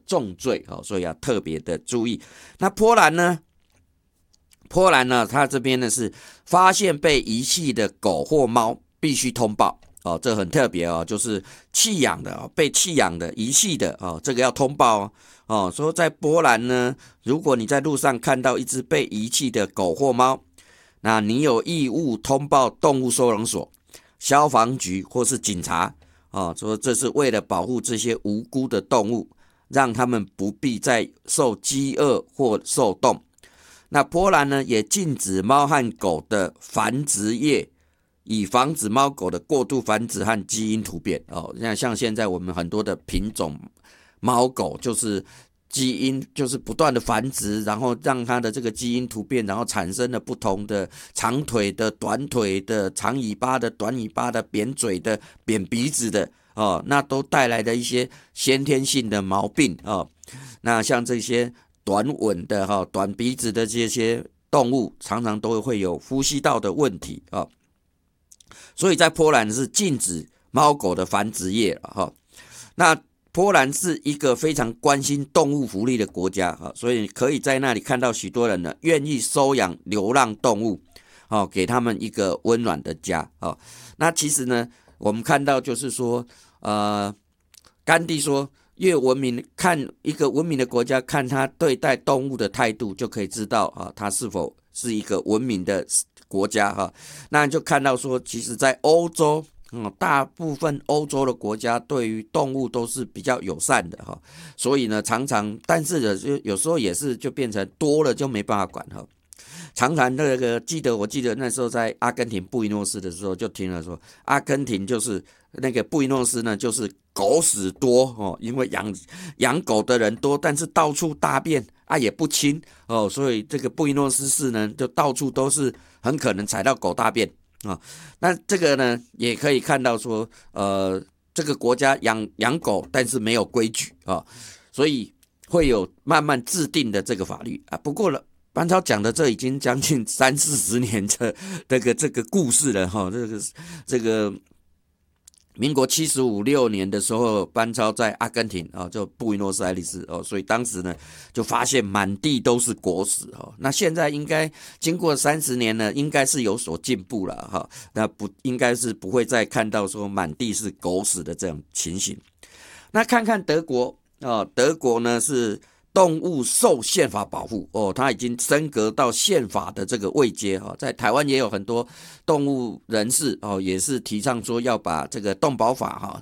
重罪所以要特别的注意。那波兰呢？波兰呢，它这边呢是发现被遗弃的狗或猫必须通报这很特别就是弃养的被弃养的、遗弃的这个要通报说在波兰呢，如果你在路上看到一只被遗弃的狗或猫，那你有义务通报动物收容所、消防局或是警察说这是为了保护这些无辜的动物，让他们不必再受饥饿或受冻。那波兰呢，也禁止猫和狗的繁殖业，以防止猫狗的过度繁殖和基因突变像现在我们很多的品种猫狗就是基因就是不断的繁殖，然后让它的这个基因突变，然后产生了不同的长腿的、短腿的、长尾巴的、短尾巴的、扁嘴的、扁鼻子的那都带来的一些先天性的毛病那像这些短吻的短鼻子的这些动物，常常都会有呼吸道的问题所以在波兰是禁止猫狗的繁殖业那波兰是一个非常关心动物福利的国家所以可以在那里看到许多人呢愿意收养流浪动物给他们一个温暖的家那其实呢，我们看到就是说甘地说，越文明，看一个文明的国家，看他对待动物的态度，就可以知道他是否是一个文明的国家那就看到说，其实在欧洲大部分欧洲的国家对于动物都是比较友善的所以呢常常，但是有时候也是就变成多了就没办法管常常我记得那时候在阿根廷布宜诺斯的时候，就听了说，阿根廷就是那个布宜诺斯呢，就是狗屎多因为养狗的人多，但是到处大便也不清所以这个布宜诺斯市呢，就到处都是很可能踩到狗大便那这个呢，也可以看到说，这个国家养狗，但是没有规矩所以会有慢慢制定的这个法律不过了。班超讲的这已经将近30-40年的这个故事了这个民国75-76年的时候，班超在阿根廷就布宜诺斯艾利斯所以当时呢就发现满地都是狗屎那现在应该经过30年呢，应该是有所进步了那不应该是不会再看到说满地是狗屎的这种情形。那看看德国德国呢是动物受宪法保护它已经升格到宪法的这个位阶在台湾也有很多动物人士也是提倡说要把这个动保法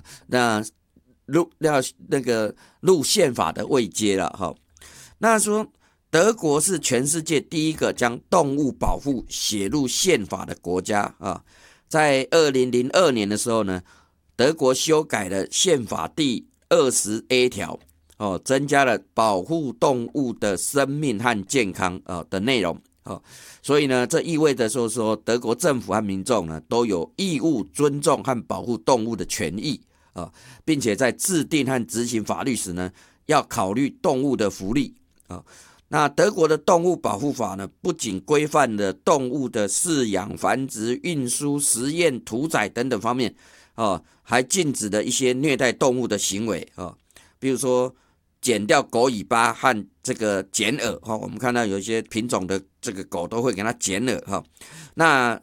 入宪法的位阶了那说德国是全世界第一个将动物保护写入宪法的国家在2002年的时候呢，德国修改了宪法第20A 条增加了保护动物的生命和健康的内容所以呢，这意味着说德国政府和民众呢都有义务尊重和保护动物的权益并且在制定和执行法律时呢，要考虑动物的福利那德国的动物保护法呢，不仅规范了动物的饲养、繁殖、运输、实验、屠宰等等方面还禁止了一些虐待动物的行为比如说剪掉狗尾巴和这个剪耳我们看到有一些品种的这个狗都会给它剪耳那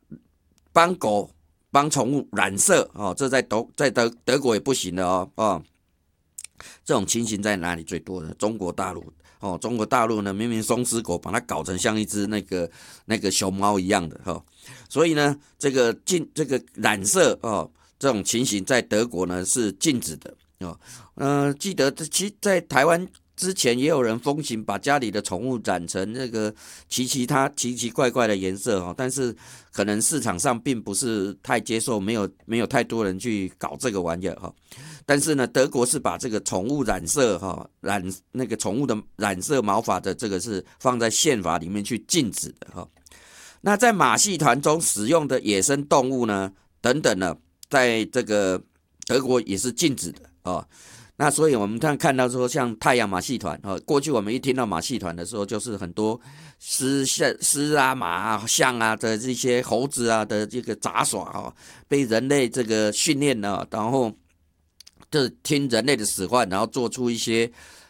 帮宠物染色这在德国也不行的这种情形在哪里最多呢？中国大陆中国大陆呢，明明松狮狗把它搞成像一只那个熊猫一样的所以呢，这个染色这种情形在德国呢是禁止的记得在台湾之前也有人风行把家里的宠物染成那个奇奇怪怪的颜色但是可能市场上并不是太接受，没有太多人去搞这个玩意但是呢，德国是把这个宠物染色那个宠物的染色毛发的这个是放在宪法里面去禁止的那在马戏团中使用的野生动物呢等等呢，在这个德国也是禁止的那所以我们看到说像太阳马戏团过去我们一听到马戏团的时候，就是很多狮马象的这些猴子的这个杂耍被人类这个训练了，然后就听人类的使唤，然后做出一些